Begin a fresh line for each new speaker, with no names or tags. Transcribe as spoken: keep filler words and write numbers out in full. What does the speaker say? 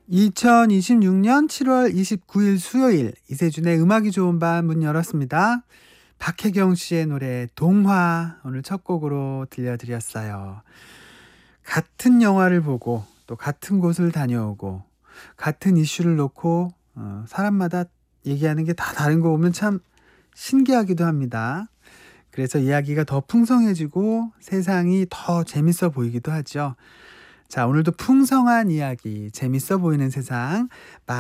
이천이십육 년 칠월 이십구일 수요일 이세준의 음악이 좋은 밤 문 열었습니다. 박혜경 씨의 노래 동화 오늘 첫 곡으로 들려드렸어요. 같은 영화를 보고 또 같은 곳을 다녀오고 같은 이슈를 놓고 어, 사람마다 얘기하는 게 다 다른 거 보면 참 신기하기도 합니다. 그래서 이야기가 더 풍성해지고 세상이 더 재밌어 보이기도 하죠. 자, 오늘도 풍성한 이야기, 재밌어 보이는 세상